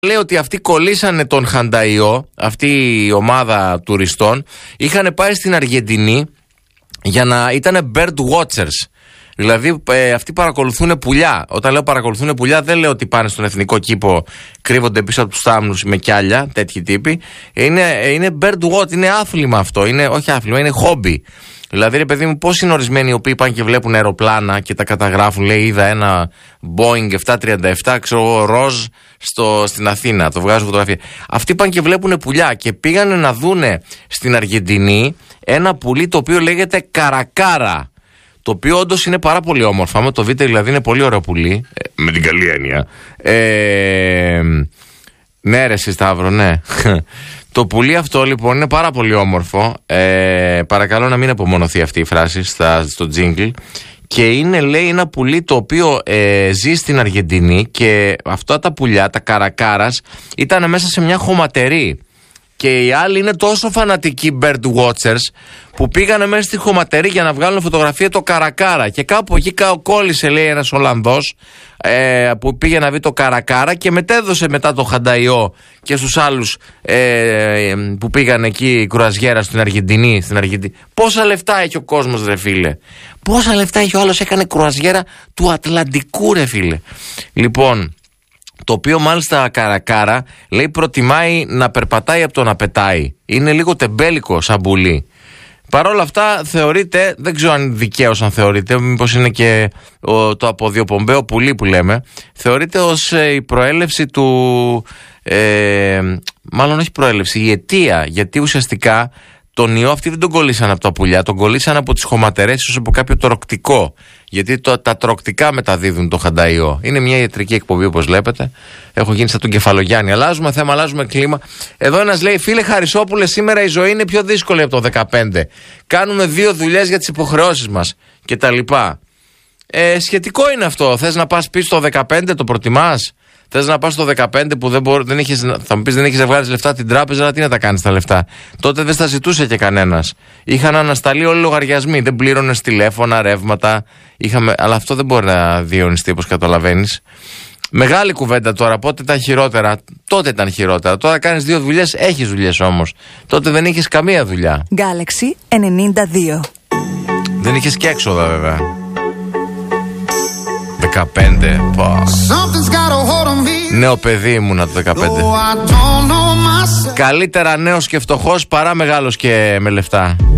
Λέει ότι αυτοί κολλήσανε τον Χανταϊό, αυτή η ομάδα τουριστών, είχαν πάει στην Αργεντινή για να ήταν bird watchers. Δηλαδή αυτοί παρακολουθούν πουλιά. Όταν λέω παρακολουθούν πουλιά, δεν λέω ότι πάνε στον εθνικό κήπο, κρύβονται πίσω από τους θάμνους με κιάλια, τέτοιοι τύποι. Είναι bird watch, είναι άθλημα αυτό. Όχι άθλημα, είναι χόμπι. Δηλαδή, ρε παιδί μου, πώς είναι ορισμένοι οι οποίοι πάνε και βλέπουν αεροπλάνα και τα καταγράφουν. Λέει, είδα ένα Boeing 737, ξέρω εγώ, ροζ στην Αθήνα. Το βγάζω φωτογραφία. Αυτοί πάνε και βλέπουν πουλιά και πήγανε να δούνε στην Αργεντινή ένα πουλί το οποίο λέγεται καρακάρα. Το οποίο όντως είναι πάρα πολύ όμορφο. Αν το δείτε, δηλαδή, είναι πολύ ωραίο πουλί. Με την καλή έννοια. Ναι, ρε εσύ Σταύρο, ναι. Το πουλί αυτό λοιπόν είναι πάρα πολύ όμορφο. Παρακαλώ να μην απομονωθεί αυτή η φράση στο jingle. Και είναι, λέει, ένα πουλί το οποίο ζει στην Αργεντινή. Και αυτά τα πουλιά, τα καρακάρας, ήταν μέσα σε μια χωματερή. Και οι άλλοι είναι τόσο φανατικοί bird watchers που πήγανε μέσα στη χωματερή για να βγάλουν φωτογραφία το καρακάρα. Και κάπου εκεί κόλλησε, λέει, ένας Ολλανδός που πήγε να δει το καρακάρα και μετέδωσε μετά το Χανταϊό και στους άλλους που πήγαν εκεί κρουαζιέρα στην Αργεντινή. Πόσα λεφτά έχει ο κόσμος, ρε φίλε. Πόσα λεφτά έχει, ο άλλος έκανε κρουαζιέρα του Ατλαντικού, ρε φίλε. Λοιπόν, το οποίο μάλιστα καρακάρα, λέει, προτιμάει να περπατάει από το να πετάει. Είναι λίγο τεμπέλικο σαν πουλί. Παρ' όλα αυτά θεωρείται, δεν ξέρω αν δικαίως αν θεωρείται, μήπως είναι και το αποδιοπομπαίο πουλί που λέμε, θεωρείται ως η προέλευση του, μάλλον όχι προέλευση, η αιτία, γιατί ουσιαστικά τον ιό αυτοί δεν τον κολλήσαν από τα πουλιά, τον κολλήσαν από τις χωματερές, ίσως από κάποιο τροκτικό. Γιατί τα τροκτικά μεταδίδουν το Χανταϊό. Είναι μια ιατρική εκπομπή, όπως βλέπετε. Έχω γίνει σαν τον Κεφαλογιάννη. Αλλάζουμε θέμα, αλλάζουμε κλίμα. Εδώ ένας λέει, φίλε Χαρισόπουλε, σήμερα η ζωή είναι πιο δύσκολη από το 15. Κάνουμε 2 δουλειές για τις υποχρεώσεις μας κτλ. Σχετικό είναι αυτό. Θες να πας πίσω στο 15, το προτιμάς? Θες να πας στο 15 που δεν είχες, θα μου πεις, δεν έχεις να βγάλεις λεφτά την τράπεζα, αλλά τι να τα κάνεις τα λεφτά? Τότε δεν στα ζητούσε και κανένας. Είχαν ανασταλεί όλοι οι λογαριασμοί. Δεν πλήρωνες τηλέφωνα, ρεύματα. Αλλά αυτό δεν μπορεί να διαιωνιστεί, όπως καταλαβαίνεις. Μεγάλη κουβέντα τώρα. Πότε ήταν χειρότερα? Τότε ήταν χειρότερα. Τώρα κάνεις 2 δουλειές, έχεις δουλειές όμως. Τότε δεν είχες καμία δουλειά. Galaxy 92. Δεν είχες και έξοδα, βέβαια. 15. Νέο παιδί ήμουνα το 15. Καλύτερα νέος και φτωχός παρά μεγάλος και με λεφτά.